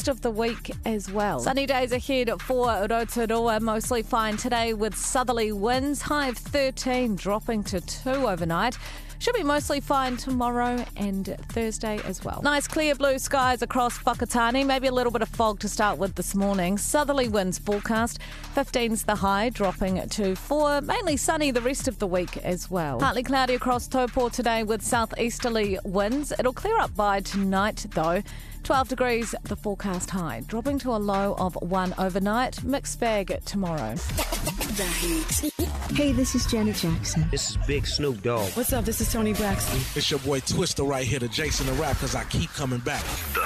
rest of the week as well. Sunny days ahead for Rotorua, mostly fine today with southerly winds, high of 13, dropping to 2 overnight. Should be mostly fine tomorrow and Thursday as well. Nice clear blue skies across Whakatane. Maybe a little bit of fog to start with this morning. Southerly winds forecast. 15's the high, dropping to 4. Mainly sunny the rest of the week as well. Partly cloudy across Taupo today with southeasterly winds. It'll clear up by tonight though. 12 degrees, the forecast high, dropping to a low of 1 overnight. Mixed bag tomorrow. Hey, this is Janet Jackson. This is Big Snoop Dogg. What's up? This is Tony Braxton. It's your boy Twister right here, the Jason the Rap, because I keep coming back. The